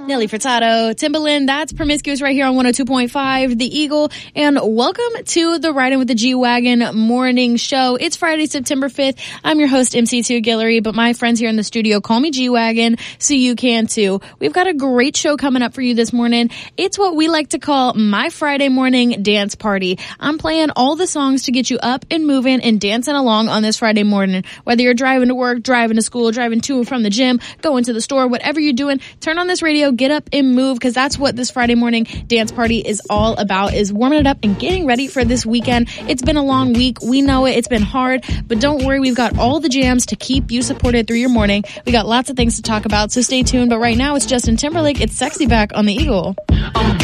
Nelly Furtado, Timbaland, that's Promiscuous right here on 102.5 The Eagle. And welcome to the Riding with the G-Wagon morning show. It's Friday, September 5th. I'm your host, MC2 Guillory, but my friends here in the studio call me G-Wagon, so you can too. We've got a great show coming up for you this morning. It's what we like to call my Friday morning dance party. I'm playing all the songs to get you up and moving and dancing along on this Friday morning. Whether you're driving to work, driving to school, driving to and from the gym, going to the store, whatever you're doing, turn on this radio, get up and move, because that's what this Friday morning dance party is all about, is warming it up and getting ready for this weekend. It's been a long week. We know it. It's been hard, but don't worry. We've got all the jams to keep you supported through your morning. We got lots of things to talk about, so stay tuned. But right now, it's Justin Timberlake. It's Sexy Back on The Eagle.